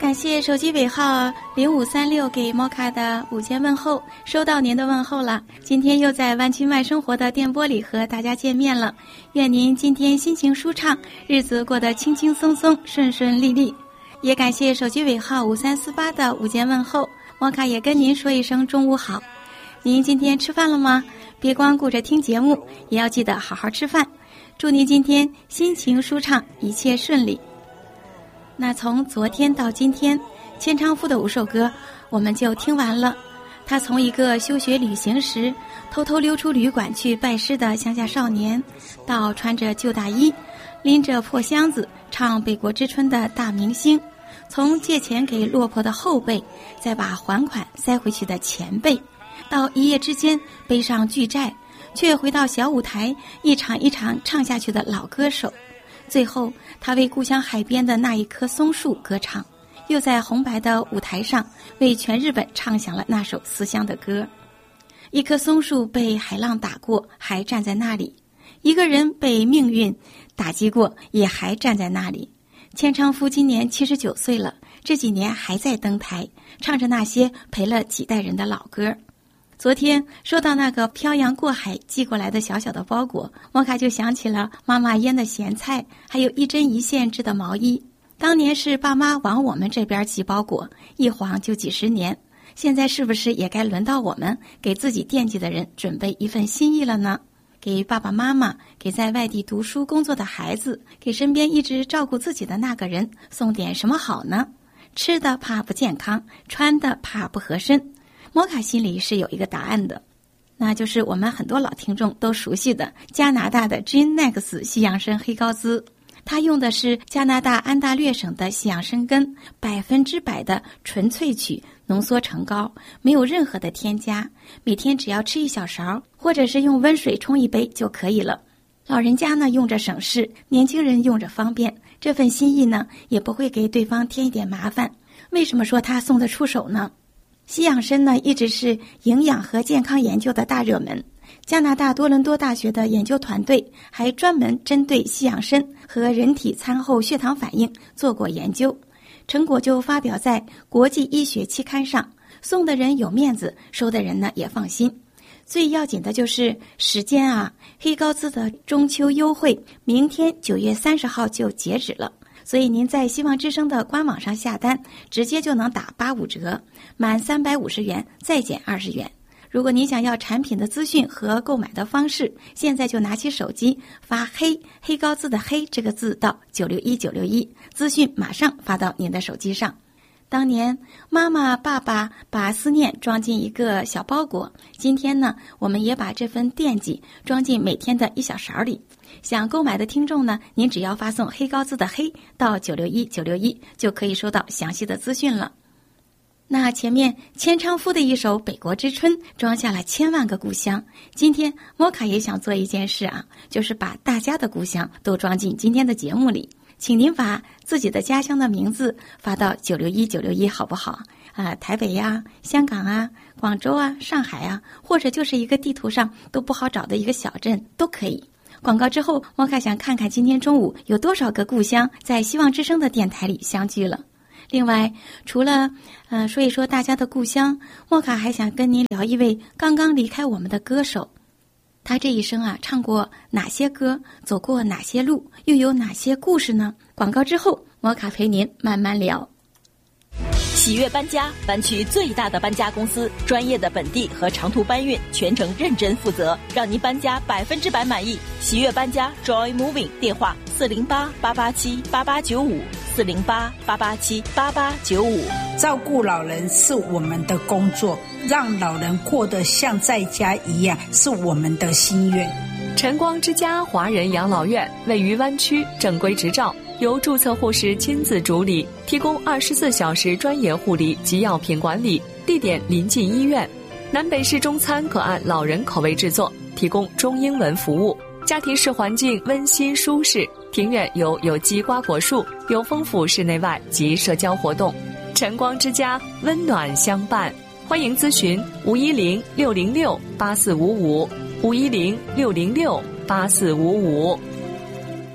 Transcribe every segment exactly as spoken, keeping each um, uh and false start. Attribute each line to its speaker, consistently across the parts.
Speaker 1: 感谢手机尾号零五三六给摩卡的午间问候，收到您的问候了。今天又在湾区慢生活的电波里和大家见面了，愿您今天心情舒畅，日子过得轻轻松松，顺顺利利。也感谢手机尾号五三四八的午间问候，摩卡也跟您说一声中午好。您今天吃饭了吗？别光顾着听节目，也要记得好好吃饭。祝您今天心情舒畅，一切顺利。那从昨天到今天，千昌夫的五首歌我们就听完了。他从一个休学旅行时偷偷溜出旅馆去拜师的乡下少年，到穿着旧大衣拎着破箱子唱北国之春的大明星，从借钱给落魄的后辈再把还款塞回去的前辈，到一夜之间背上巨债却回到小舞台一场一场唱下去的老歌手。最后他为故乡海边的那一棵松树歌唱，又在红白的舞台上为全日本唱响了那首思乡的歌。一棵松树被海浪打过，还站在那里；一个人被命运打击过，也还站在那里。千昌夫今年七十九岁了，这几年还在登台，唱着那些陪了几代人的老歌。昨天收到那个漂洋过海寄过来的小小的包裹，摩卡就想起了妈妈腌的咸菜，还有一针一线织的毛衣。当年是爸妈往我们这边寄包裹，一晃就几十年，现在是不是也该轮到我们给自己惦记的人准备一份心意了呢？给爸爸妈妈，给在外地读书工作的孩子，给身边一直照顾自己的那个人送点什么好呢？吃的怕不健康，穿的怕不合身。摩卡心里是有一个答案的，那就是我们很多老听众都熟悉的加拿大的 Ginex 西洋参黑高滋。它用的是加拿大安大略省的西洋参根，百分之百的纯萃取浓缩成膏，没有任何的添加，每天只要吃一小勺，或者是用温水冲一杯就可以了。老人家呢用着省事，年轻人用着方便，这份心意呢也不会给对方添一点麻烦。为什么说它送得出手呢？西洋参呢一直是营养和健康研究的大热门，加拿大多伦多大学的研究团队还专门针对西洋参和人体餐后血糖反应做过研究，成果就发表在国际医学期刊上，送的人有面子，收的人呢也放心。最要紧的就是时间啊，黑高滋的中秋优惠明天九月三十号就截止了，所以您在希望之声的官网上下单，直接就能打八五折，满三百五十元再减二十元。如果您想要产品的资讯和购买的方式，现在就拿起手机发黑黑高滋的黑这个字到九六一九六一，资讯马上发到您的手机上。当年妈妈爸爸把思念装进一个小包裹，今天呢我们也把这份惦记装进每天的一小勺里。想购买的听众呢，您只要发送黑高滋的黑到九六一九六一，就可以收到详细的资讯了。那前面千昌夫的一首《北国之春》装下了千万个故乡，今天摩卡也想做一件事啊，就是把大家的故乡都装进今天的节目里。请您把自己的家乡的名字发到九六一九六一好不好啊？台北呀、香港啊、广州啊、上海啊，或者就是一个地图上都不好找的一个小镇都可以。广告之后，摩卡想看看今天中午有多少个故乡在希望之声的电台里相聚了。另外，除了呃说一说大家的故乡，摩卡还想跟您聊一位刚刚离开我们的歌手。他这一生啊，唱过哪些歌，走过哪些路，又有哪些故事呢？广告之后，摩卡陪您慢慢聊。
Speaker 2: 喜悦搬家，湾区最大的搬家公司，专业的本地和长途搬运，全程认真负责，让您搬家百分之百满意。喜悦搬家 Joy Moving 电话四零八八八七八八九五四零八八八七八八九五。
Speaker 3: 照顾老人是我们的工作，让老人过得像在家一样是我们的心愿。
Speaker 4: 晨光之家华人养老院位于湾区，正规执照，由注册护士亲自主理，提供二十四小时专业护理及药品管理，地点临近医院。南北式中餐可按老人口味制作，提供中英文服务。家庭式环境温馨舒适，庭院有有机瓜果树，有丰富室内外及社交活动。晨光之家，温暖相伴。欢迎咨询五一零六零六八四五五五一零六零六八四五五。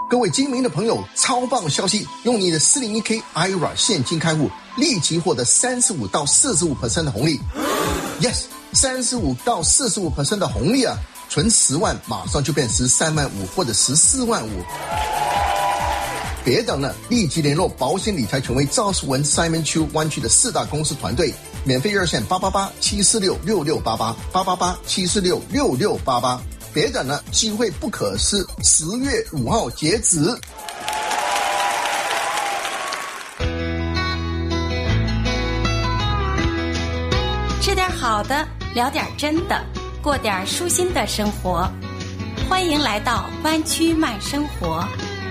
Speaker 5: 各位精明的朋友，超棒消息！用你的四零一 K I R A 现金开户，立即获得三十五到四十五 percent 的红利。Yes， 三十五到四十五 percent 的红利啊！存十万，马上就变十三万五或者十四万五。别等了，立即联络保险理财权威赵树文 Simon Chu 湾区的四大公司团队，免费热线八八八七四六六六八八八八八七四六六六八八。别等了，机会不可失，十月五号截止。
Speaker 1: 吃点好的，聊点真的，过点舒心的生活。欢迎来到湾区慢生活。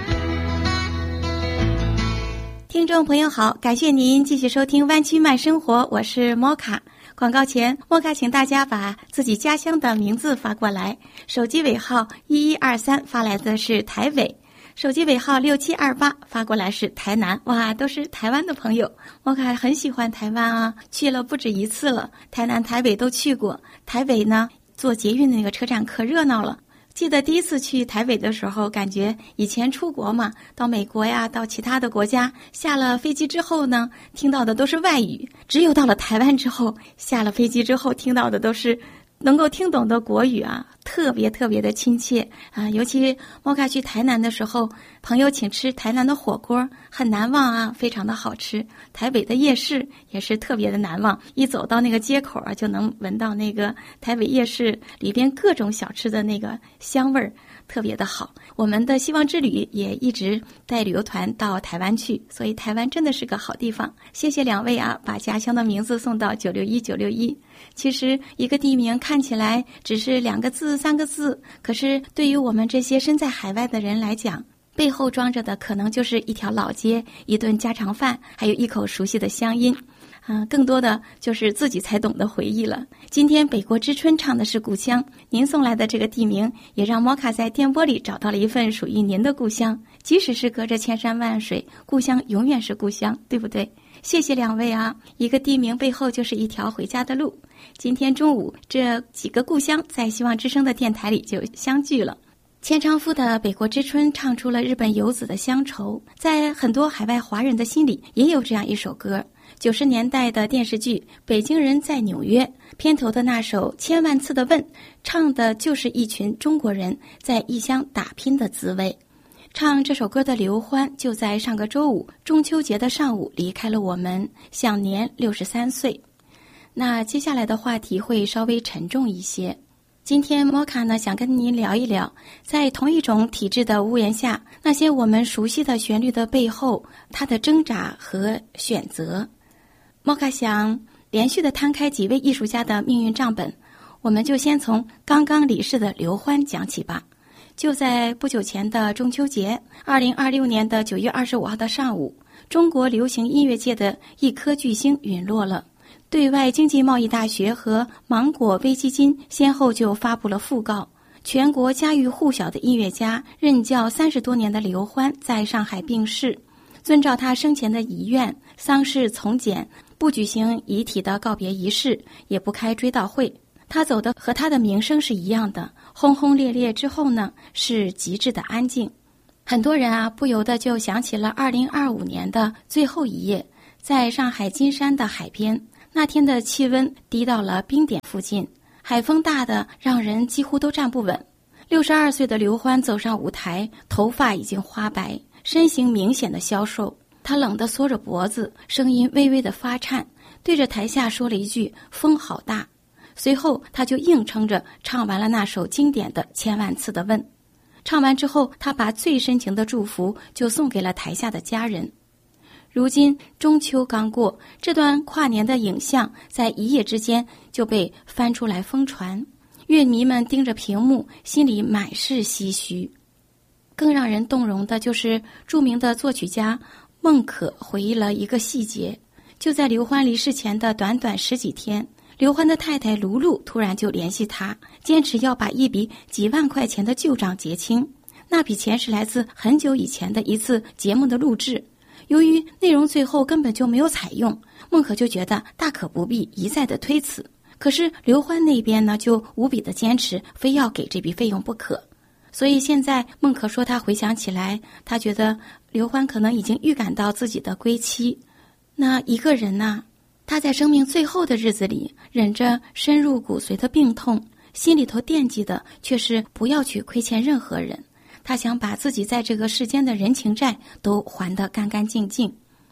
Speaker 1: 听众朋友好，感谢您继续收听湾区慢生活，我是摩卡。广告前，摩卡请大家把自己家乡的名字发过来，手机尾号一一二三发来的是台北，手机尾号六七二八发过来是台南。哇，都是台湾的朋友，摩卡很喜欢台湾啊，去了不止一次了，台南台北都去过。台北呢，坐捷运的那个车站可热闹了。记得第一次去台北的时候，感觉以前出国嘛，到美国呀，到其他的国家，下了飞机之后呢，听到的都是外语，只有到了台湾之后，下了飞机之后听到的都是能够听懂的国语啊，特别特别的亲切啊！尤其摩卡去台南的时候，朋友请吃台南的火锅，很难忘啊，非常的好吃。台北的夜市也是特别的难忘，一走到那个街口啊，就能闻到那个台北夜市里边各种小吃的那个香味儿，特别的好。我们的希望之旅也一直带旅游团到台湾去，所以台湾真的是个好地方。谢谢两位啊，把家乡的名字送到九六一九六一。其实一个地名看起来只是两个字三个字，可是对于我们这些身在海外的人来讲，背后装着的可能就是一条老街，一顿家常饭，还有一口熟悉的乡音啊、呃，更多的就是自己才懂的回忆了。今天北国之春唱的是故乡，您送来的这个地名也让摩卡在电波里找到了一份属于您的故乡，即使是隔着千山万水，故乡永远是故乡，对不对？谢谢两位啊，一个地名背后就是一条回家的路。今天中午这几个故乡在希望之声的电台里就相聚了。千昌夫的《北国之春》唱出了日本游子的乡愁，在很多海外华人的心里也有这样一首歌。九十年代的电视剧《北京人在纽约》片头的那首《千万次的问》，唱的就是一群中国人在异乡打拼的滋味。唱这首歌的刘欢就在上个周五中秋节的上午离开了我们，享年六十三岁。那接下来的话题会稍微沉重一些。今天摩卡呢想跟您聊一聊，在同一种体制的屋檐下，那些我们熟悉的旋律的背后，它的挣扎和选择。摩卡想连续的摊开几位艺术家的命运账本，我们就先从刚刚离世的刘欢讲起吧。就在不久前的中秋节，二零二六年的九月二十五号的上午，中国流行音乐界的一颗巨星陨落了。对外经济贸易大学和芒果微基金先后就发布了讣告，全国家喻户晓的音乐家、任教三十多年的刘欢在上海病逝，遵照他生前的遗愿，丧事从简，不举行遗体的告别仪式，也不开追悼会。他走的和他的名声是一样的，轰轰烈烈之后呢，是极致的安静。很多人啊，不由得就想起了二零二五年的最后一夜，在上海金山的海边，那天的气温低到了冰点附近，海风大的让人几乎都站不稳。六十二岁的刘欢走上舞台，头发已经花白，身形明显的消瘦，他冷得缩着脖子，声音微微的发颤，对着台下说了一句风好大。随后他就硬撑着唱完了那首经典的千万次的问。唱完之后，他把最深情的祝福就送给了台下的家人。如今中秋刚过，这段跨年的影像在一夜之间就被翻出来疯传，乐迷们盯着屏幕，心里满是唏嘘。更让人动容的就是著名的作曲家孟可回忆了一个细节，就在刘欢离世前的短短十几天，刘欢的太太卢璐突然就联系他，坚持要把一笔几万块钱的旧账结清。那笔钱是来自很久以前的一次节目的录制，由于内容最后根本就没有采用，孟可就觉得大可不必一再的推辞。可是刘欢那边呢，就无比的坚持，非要给这笔费用不可。 所以现在孟可说他回想起来，他觉得刘欢可能已经预感到自己的归期。那一个人呢，他在生命最后的日子里，忍着深入骨髓的病痛，心里头惦记的却是不要去亏欠任何人。他想把自己在这个世间的人情债都还得干干净净。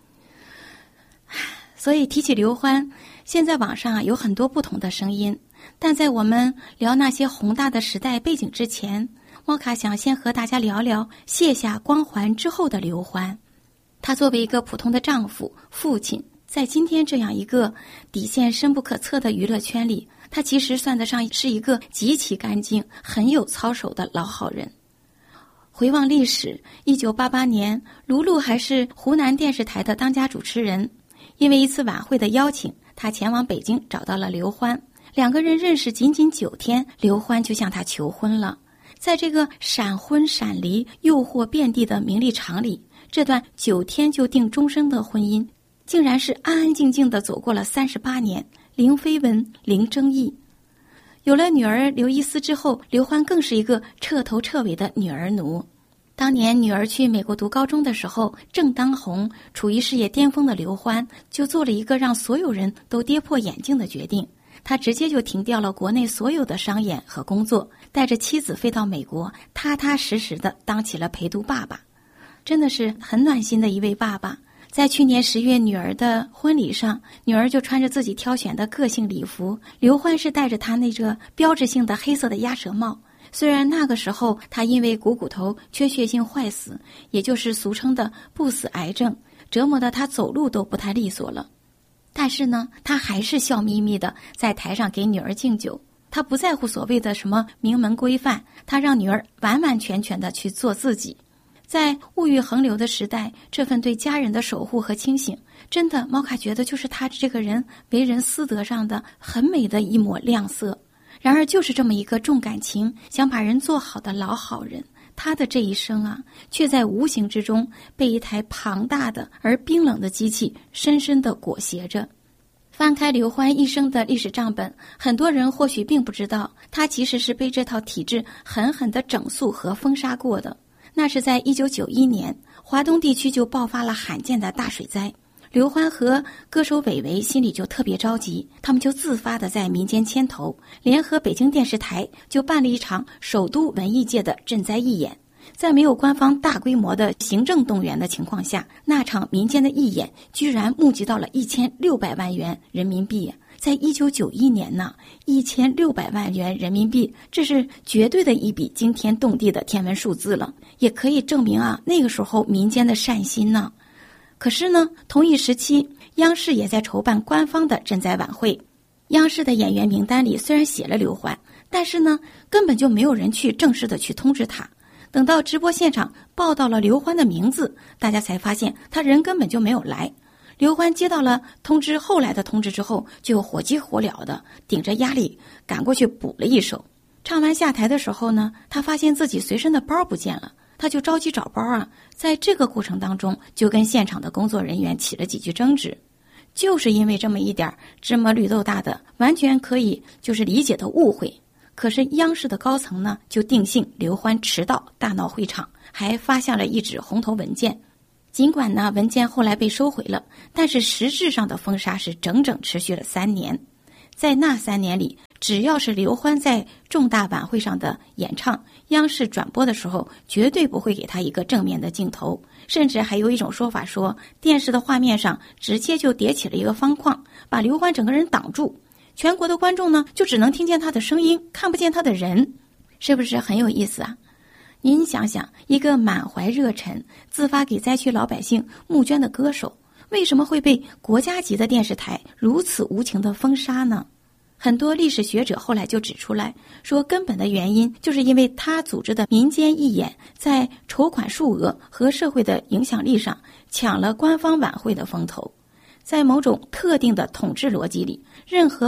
Speaker 1: 所以提起刘欢，现在网上有很多不同的声音，但在我们聊那些宏大的时代背景之前，猫卡想先和大家聊聊卸下光环之后的刘欢。他作为一个普通的丈夫、父亲，在今天这样一个底线深不可测的娱乐圈里，他其实算得上是一个极其干净、很有操守的老好人。回望历史，一九八八年，卢璐还是湖南电视台的当家主持人。因为一次晚会的邀请，他前往北京找到了刘欢。两个人认识仅仅九天，刘欢就向他求婚了。在这个闪婚闪离、诱惑遍地的名利场里，这段九天就定终身的婚姻，竟然是安安静静地走过了三十八年，零绯闻，零争议。有了女儿刘依思之后，刘欢更是一个彻头彻尾的女儿奴。当年女儿去美国读高中的时候，正当红，处于事业巅峰的刘欢就做了一个让所有人都跌破眼镜的决定，他直接就停掉了国内所有的商演和工作，带着妻子飞到美国，踏踏实实的当起了陪读爸爸。真的是很暖心的一位爸爸。在去年十月女儿的婚礼上，女儿就穿着自己挑选的个性礼服，刘欢是戴着他那个标志性的黑色的鸭舌帽。虽然那个时候他因为股骨头缺血性坏死，也就是俗称的不死癌症，折磨得他走路都不太利索了，但是呢，他还是笑眯眯的在台上给女儿敬酒。他不在乎所谓的什么名门规范，他让女儿完完全全的去做自己。在物欲横流的时代，这份对家人的守护和清醒，真的猫卡觉得就是他这个人为人私德上的很美的一抹亮色。然而就是这么一个重感情，想把人做好的老好人，他的这一生啊，却在无形之中被一台庞大的而冰冷的机器深深地裹挟着。翻开刘欢一生的历史账本，很多人或许并不知道，他其实是被这套体制狠狠地整肃和封杀过的。那是在一九九一年，华东地区就爆发了罕见的大水灾。刘欢和歌手韦唯心里就特别着急，他们就自发的在民间牵头，联合北京电视台就办了一场首都文艺界的赈灾义演。在没有官方大规模的行政动员的情况下，那场民间的义演居然募集到了一千六百万元人民币。在一九九一年呢，一千六百万元人民币，这是绝对的一笔惊天动地的天文数字了，也可以证明啊，那个时候民间的善心呢。可是呢，同一时期，央视也在筹办官方的赈灾晚会。央视的演员名单里虽然写了刘欢，但是呢，根本就没有人去正式的去通知他。等到直播现场报道了刘欢的名字，大家才发现他人根本就没有来。刘欢接到了通知，后来的通知之后，就火急火燎的顶着压力赶过去补了一首。唱完下台的时候呢，他发现自己随身的包不见了，他就着急找包啊。在这个过程当中，就跟现场的工作人员起了几句争执，就是因为这么一点芝麻绿豆大的完全可以就是理解的误会。可是央视的高层呢，就定性刘欢迟到大闹会场，还发下了一纸红头文件。尽管呢文件后来被收回了，但是实质上的封杀是整整持续了三年。在那三年里，只要是刘欢在重大晚会上的演唱，央视转播的时候绝对不会给他一个正面的镜头，甚至还有一种说法说，电视的画面上直接就叠起了一个方框，把刘欢整个人挡住，全国的观众呢就只能听见他的声音，看不见他的人。是不是很有意思啊？您想想，一个满怀热忱自发给灾区老百姓募捐的歌手，为什么会被国家级的电视台如此无情的封杀呢？很多历史学者后来就指出来说，根本的原因就是因为他组织的民间义演在筹款数额和社会的影响力上抢了官方晚会的风头。在某种特定的统治逻辑里，任何